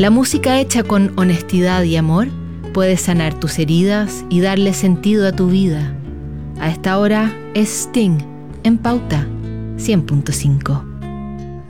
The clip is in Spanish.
La música hecha con honestidad y amor puede sanar tus heridas y darle sentido a tu vida. A esta hora es Sting en Pauta 100.5.